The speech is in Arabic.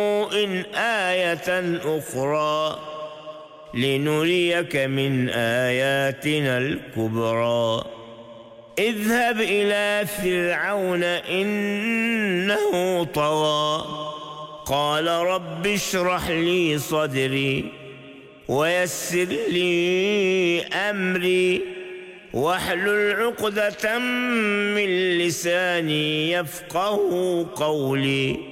إن آية أخرى لنريك من آياتنا الكبرى اذهب إلى فرعون إنه طغى قال رب اشرح لي صدري ويسر لي أمري واحلل عقدة من لساني يفقه قولي